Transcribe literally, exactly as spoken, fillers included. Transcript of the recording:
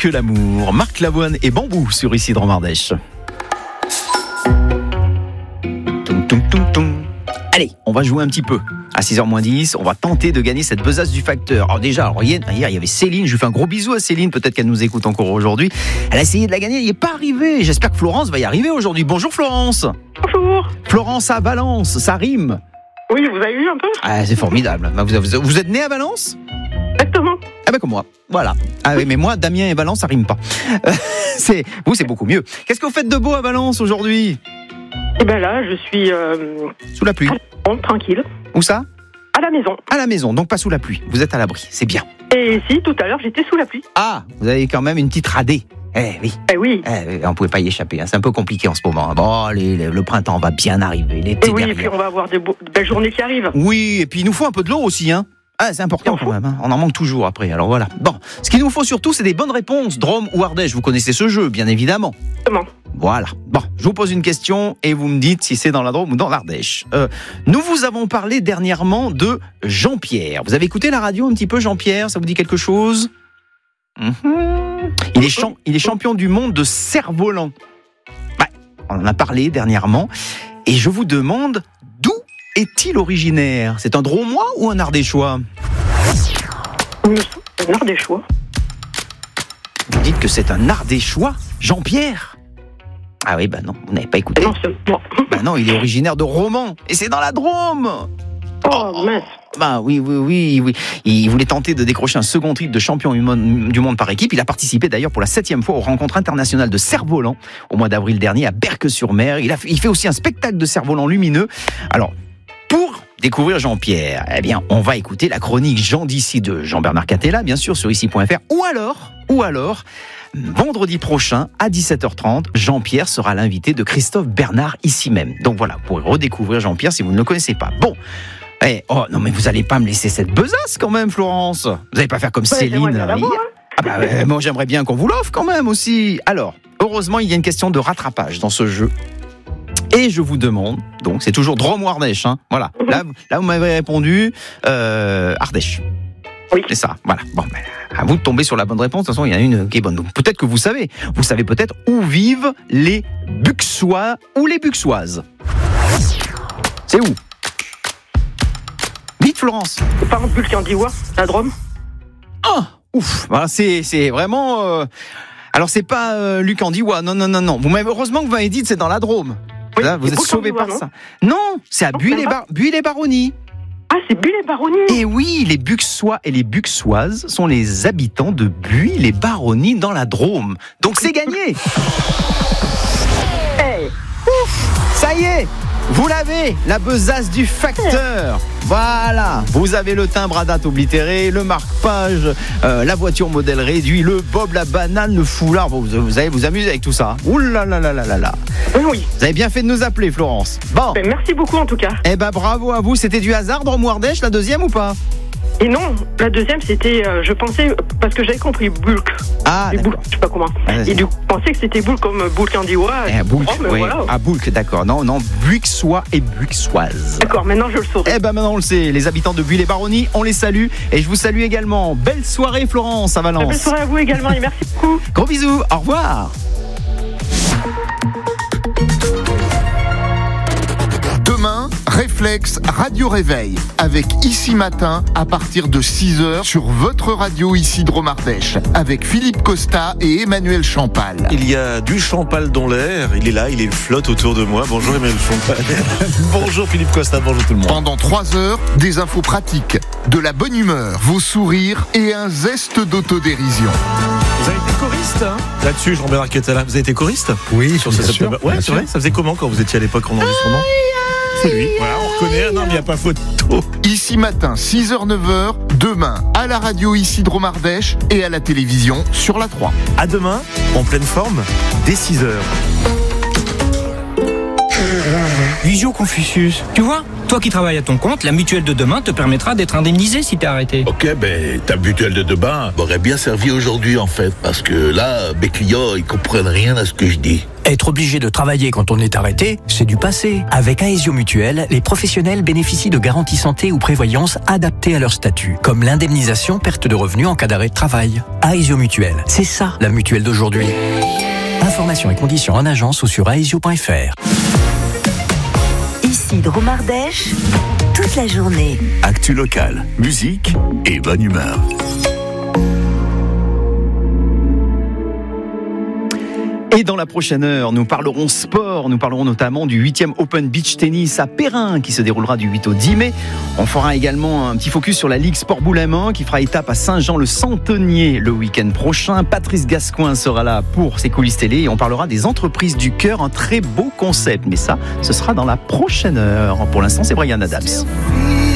que l'amour. Marc Lavoine et Bambou sur Ici Drôme Ardèche. Toum, toum, toum, toum. Allez, on va jouer un petit peu. À six heures moins dix, on va tenter de gagner cette besace du facteur. Alors déjà, alors hier, hier, il y avait Céline. Je lui fais un gros bisou à Céline. Peut-être qu'elle nous écoute encore aujourd'hui. Elle a essayé de la gagner. Elle n'y est pas arrivée. J'espère que Florence va y arriver aujourd'hui. Bonjour Florence. Bonjour. Florence à Valence. Ça rime. Oui, vous avez eu un peu ? Ah, c'est formidable. Vous, vous, vous êtes né à Valence ? Exactement. Ah ben comme moi. Voilà. Ah oui, mais moi, Damien et Valence, ça rime pas. Euh, c'est, vous, c'est beaucoup mieux. Qu'est-ce que vous faites de beau à Valence aujourd'hui ? Et ben là, je suis euh, Sous la pluie. bon, tranquille. Où ça ? À la maison. À la maison, donc pas sous la pluie. Vous êtes à l'abri, c'est bien. Et si, tout à l'heure, j'étais sous la pluie. Ah, vous avez quand même une petite radée. Eh oui. Eh oui. Eh, on pouvait pas y échapper. Hein. C'est un peu compliqué en ce moment. Bon, les, les, le printemps va bien arriver. L'été Et oui, derrière. et puis on va avoir de, beaux, de belles journées qui arrivent. Oui, et puis il nous faut un peu de l'eau aussi, hein. Ah, c'est important quand même, hein. On en manque toujours après, alors voilà. Bon, ce qu'il nous faut surtout, c'est des bonnes réponses. Drôme ou Ardèche, vous connaissez ce jeu, bien évidemment. Comment ? Voilà. Bon, je vous pose une question et vous me dites si c'est dans la Drôme ou dans l'Ardèche. Euh, nous vous avons parlé dernièrement de Jean-Pierre. Vous avez écouté la radio un petit peu, Jean-Pierre ? Ça vous dit quelque chose ? Mm-hmm. il, est champ- il est champion du monde de cerf-volant. Ouais, on en a parlé dernièrement. Et je vous demande, d'où est-il originaire ? C'est un Drômois ou un Ardéchois ? Un Ardéchois. Vous dites que c'est un Ardéchois, Jean-Pierre ? Ah oui, bah non, vous n'avez pas écouté. Non, c'est moi. Bah non, il est originaire de Romans, et c'est dans la Drôme. Oh, mince. Bah oui, oui, oui, oui. Il voulait tenter de décrocher un second titre de champion du monde par équipe. Il a participé d'ailleurs pour la septième fois aux rencontres internationales de cerf-volant au mois d'avril dernier à Berck-sur-Mer. Il, a, il fait aussi un spectacle de cerf-volant lumineux. Alors, pour découvrir Jean-Pierre, eh bien, on va écouter la chronique Jean d'ici de Jean-Bernard Catella, bien sûr, sur ici point f r. Ou alors, ou alors, vendredi prochain, à dix-sept heures trente, Jean-Pierre sera l'invité de Christophe Bernard, ici même. Donc voilà, vous pourrez redécouvrir Jean-Pierre si vous ne le connaissez pas. Bon, eh, oh non mais vous n'allez pas me laisser cette besace quand même, Florence. Vous n'allez pas faire comme Ouais, Céline. bien Hein. Ah bah, euh, moi j'aimerais bien qu'on vous l'offre quand même aussi. Alors, heureusement, il y a une question de rattrapage dans ce jeu. Et je vous demande, donc c'est toujours Drôme ou Ardèche, hein, voilà. Là, là, vous m'avez répondu euh, Ardèche. Oui. C'est ça, voilà. Bon, ben, à vous de tomber sur la bonne réponse. De toute façon, il y en a une qui est bonne. Donc, peut-être que vous savez. Vous savez peut-être où vivent les Buxois ou les Buxoises. C'est où ? Vite, Florence. C'est pas un peu le Candiwa, la Drôme ? Ah, ouf. Voilà, c'est, c'est vraiment... Euh... Alors, c'est pas euh, Luc Andiwa. Non, non, non, non. Vous m'avez, heureusement que vous m'avez dit que c'est dans la Drôme. Oui, Là, vous êtes sauvés par non ça. Non, c'est à Buis-les-Baronnies. Ah, c'est Buis-les-Baronnies. Et oui, les Buxois et les Buxoises sont les habitants de Buis-les-Baronnies dans la Drôme. Donc c'est gagné. Hey. Ouf, ça y est, vous l'avez, la besace du facteur. Voilà, vous avez le timbre à date oblitéré, le marque-page, euh, la voiture modèle réduit, le bob, la banane, le foulard. Bon, vous, vous allez vous amuser avec tout ça. Ouh là là là là là là. Oui, oui. Vous avez bien fait de nous appeler, Florence. Bon. Ben, merci beaucoup en tout cas. Eh ben bravo à vous. C'était du hasard, Drôme ou Ardèche, la deuxième ou pas ? Et non, la deuxième c'était, euh, je pensais, parce que j'avais compris Boulk. Ah, Les d'accord. Boulk, je sais pas comment. Ah, Et du coup, je pensais que c'était Boulk comme Boulk Candiwa. Eh, Boulk, Oh, mais oui. voilà. Ah, Boulk, d'accord. Non, non, Buxois et Buxoises. D'accord, maintenant je le saurai. Eh ben maintenant on le sait, les habitants de Buis-les-Baronnies, on les salue. Et je vous salue également. Belle soirée, Florence, à Valence. Belle soirée à vous également et merci beaucoup. Gros bisous, au revoir. Demain, Réflexe Radio Réveil avec Ici Matin à partir de six heures sur votre radio ici Drôme Ardèche avec Philippe Costa et Emmanuel Champal. Il y a du Champal dans l'air, il est là, il est flotte autour de moi. Bonjour Emmanuel Champal. Bonjour Philippe Costa, bonjour tout le monde. Pendant trois heures, des infos pratiques, de la bonne humeur, vos sourires et un zeste d'autodérision. Vous avez été choriste hein là-dessus, Jean-Bernard Catella. Vous avez été choriste ? Oui, sur bien ce sûr, septembre. Ouais, bien c'est sûr. vrai. Ça faisait comment quand vous étiez à l'époque en enregistrement ? C'est lui. Voilà, on reconnaît. Non, mais il n'y a pas photo. Ici Matin, six heures neuf heures, demain à la radio ici Drôme Ardèche et à la télévision sur la trois. À demain, en pleine forme, dès six heures. Visio Confucius. Tu vois, toi qui travailles à ton compte, la mutuelle de demain te permettra d'être indemnisé si t'es arrêté. Ok, ben ta mutuelle de demain m'aurait bien servi aujourd'hui en fait, parce que là, mes clients, ils comprennent rien à ce que je dis. Être obligé de travailler quand on est arrêté, c'est du passé. Avec Aesio Mutuelle, les professionnels bénéficient de garanties santé ou prévoyance adaptées à leur statut, comme l'indemnisation perte de revenus en cas d'arrêt de travail. Aesio Mutuelle, c'est ça la mutuelle d'aujourd'hui. Informations et conditions en agence ou sur aesio point f r. Ici Dromardèche, toute la journée. Actu locale, musique et bonne humeur. Et dans la prochaine heure, nous parlerons sport, nous parlerons notamment du huitième Open Beach Tennis à Perrin qui se déroulera du huit au dix mai. On fera également un petit focus sur la Ligue Sport Boule à Main qui fera étape à Saint-Jean-le-Centenier le week-end prochain. Patrice Gascoin sera là pour ses coulisses télé et on parlera des entreprises du cœur, un très beau concept. Mais ça, ce sera dans la prochaine heure. Pour l'instant, c'est Brian Adams.